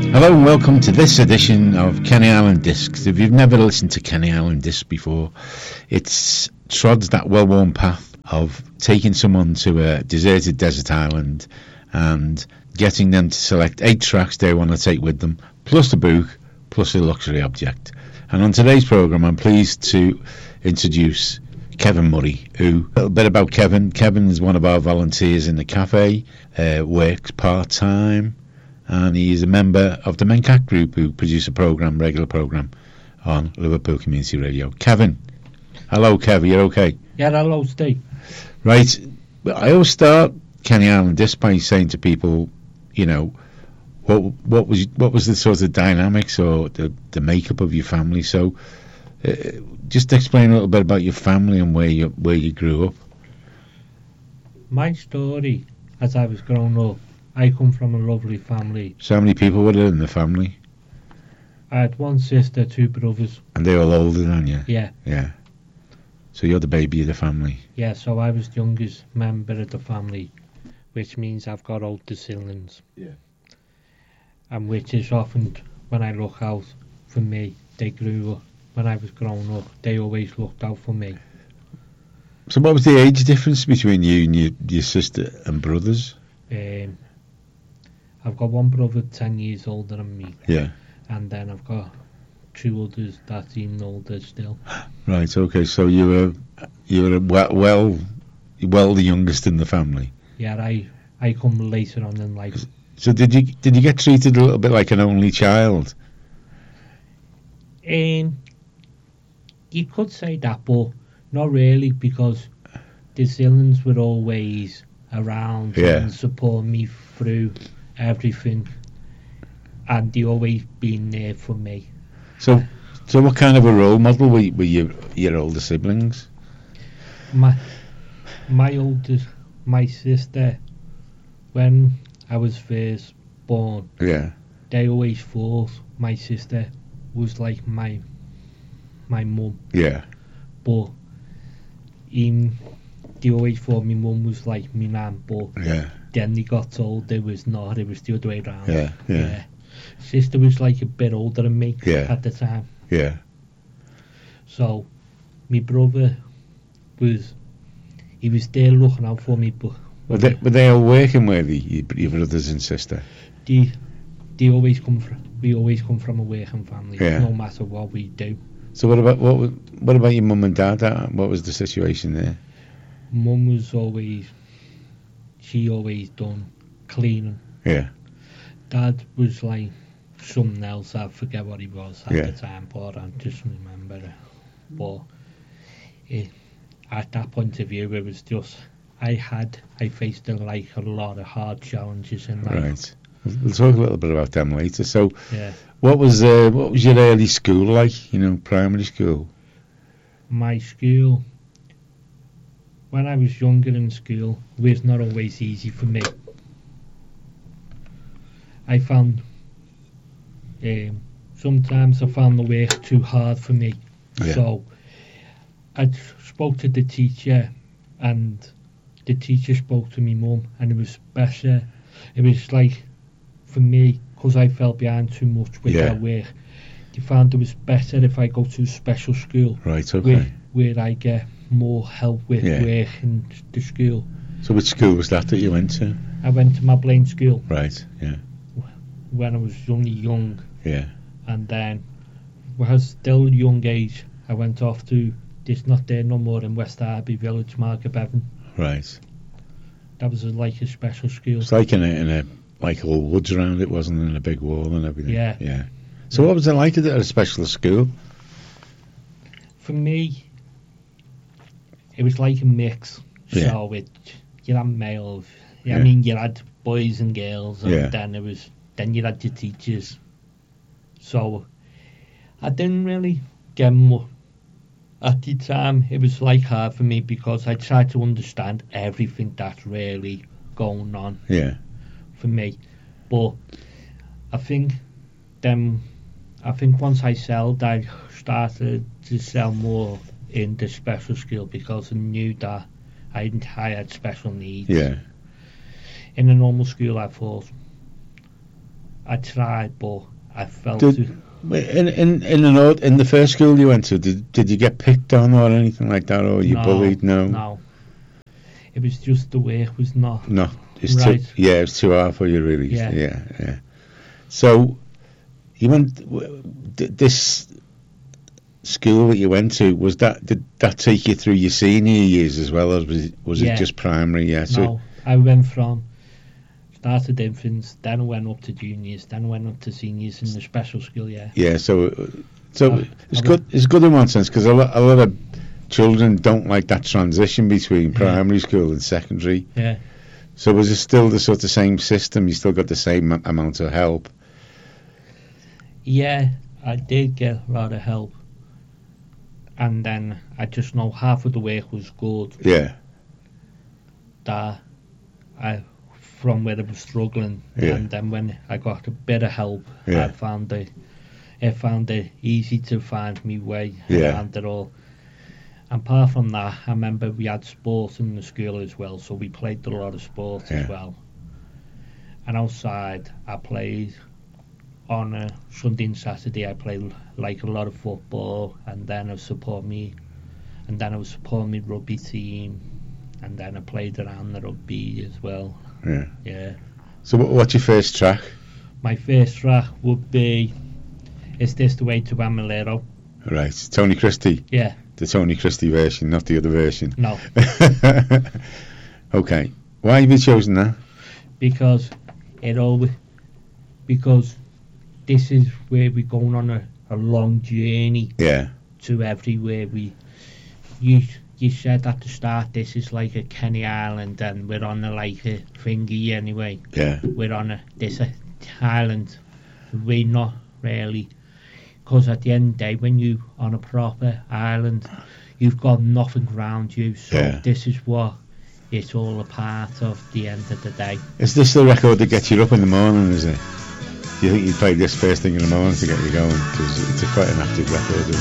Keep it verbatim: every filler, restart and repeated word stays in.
Hello and welcome to this edition of Kenny Island Discs. If you've never listened to Kenny Island Discs before, it's trods that well-worn path of taking someone to a deserted desert island and getting them to select eight tracks they want to take with them, plus a book, plus a luxury object. And on today's programme, I'm pleased to introduce Kevin Murray, who, a little bit about Kevin. Kevin is one of our volunteers in the cafe, uh, works part-time, and he is a member of the Mencat Group, who produce a programme, regular programme, on Liverpool Community Radio. Kevin. Hello, Kev. You're okay? Yeah, hello, Steve. Right. I always start Kenny Island Disc by saying to people, you know, what what was what was the sort of dynamics or the, the makeup of your family? So, uh, just explain a little bit about your family and where you where you grew up. My story, as I was growing up, I come from a lovely family. So how many people were there in the family? I had one sister, two brothers. And they were all older than you? Yeah. Yeah. So you're the baby of the family? Yeah, so I was the youngest member of the family, which means I've got older siblings. Yeah. And which is often, when I look out for me, they grew up. When I was growing up, they always looked out for me. So what was the age difference between you and your, your sister and brothers? Um, I've got one brother ten years older than me. Yeah. And then I've got two others that's even older still. Right, okay, so you were you were well well, well the youngest in the family. Yeah, I I come later on in life. So did you did you get treated a little bit like an only child? Um, you could say that, but not really, because the siblings were always around Yeah. and support me through everything, and they always been there for me. So, so what kind of a role model were, were your your older siblings? My my oldest, my sister, when I was first born, Yeah. they always thought my sister was like my my mum, Yeah. but even they always thought my mum was like my nan, but Yeah. then they got told it was not, it was the other way around. Yeah. Yeah. Sister was like a bit older than me Yeah. at the time. Yeah. So my brother was, he was there looking out for me, but Were they were they all working with you, your brothers and sister? they, they always come from, we always come from a working family, Yeah. no matter what we do. So what about what was- what about your mum and dad? Uh, What was the situation there? Mum was always, she always done cleaning. Yeah. Dad was like something else, I forget what he was at Yeah. the time, but I just remember it. But it, at that point of view, it was just, I had, I faced uh, like a lot of hard challenges in life. Right. We'll we'll talk a little bit about them later. So, Yeah. what was uh, what was your early school like? You know, primary school. My school, when I was younger in school, was not always easy for me. I found, um, sometimes I found the work too hard for me. Yeah. So I spoke to the teacher, and the teacher spoke to me mum, and it was better. It was like, for me, because I fell behind too much with Yeah. that work, they found it was better if I go to a special school Right. Okay. where, where I get more help with Yeah. work in the school. So which school was that that you went to? I went to Mablaine School Right. Yeah. when I was only young, Yeah. and then when I was still young age, I went off to, it's not there no more, in West Derby Village, Market Bevan. Right. That was a, like a special school. It's like in a, in a like all woods around it, wasn't it? And a big wall and everything. Yeah. Yeah. So what was it like at a special school? For me, it was like a mix. Yeah. So it, you had males, I Yeah. mean, you had boys and girls, and Yeah. then it was, then you had your teachers. So I didn't really get much. At the time, it was like hard for me because I tried to understand everything that's really going on Yeah. for me. But I think then, I think once I sold, I started to sell more in the special school because I knew that I, didn't, I had special needs. Yeah. In a normal school, I thought I tried, but I felt Did- it. In in in an old, in the first school you went to, did did you get picked on or anything like that, or you no, bullied? No, No. It was just the work was not. no. It's Right. too, yeah, it's too hard for you, really. Yeah. yeah, yeah. So you went w- d- this school that you went to. Was that did that take you through your senior years as well, or was it, was Yeah. it just primary? Yeah. So No, I went from started infants, then I went up to juniors, then I went up to seniors in the special school. Yeah. yeah. So so Uh, it's I good. It's good in one sense because a lot a lot of children don't like that transition between Yeah. primary school and secondary. Yeah. So was it still the sort of same system? You still got the same am- amount of help? Yeah, I did get a lot of help, and then I just know half of the work was good. Yeah, That I from where I was struggling, Yeah. and then when I got a bit of help, Yeah. I found it. I found it easy to find me way Yeah. around it all. And apart from that, I remember we had sports in the school as well, so we played a lot of sports Yeah. as well. And outside, I played on a Sunday and Saturday. I played like a lot of football, and then I was support me, and then I was supporting my rugby team, and then I played around the rugby as well. yeah. Yeah. So what, what's your first track? My first track would be "Is This the Way to Amalero?" Right, Tony Christie. Yeah. The Tony Christie version, not the other version. No, Okay. Why have you chosen that? because it always because this is where we're going on a, a long journey Yeah, to everywhere we. You you said at the start this is like a Kenny Island, and we're on a like a thingy anyway. yeah, We're on a this a island. We're not really, because at the end of the day, when you on a proper island, you've got nothing around you. So Yeah. this is what it's all a part of. The end of the day. Is this the record that gets you up in the morning, is it? Do you think you'd play this first thing in the morning to get you going? Because it's a quite an active record, isn't it?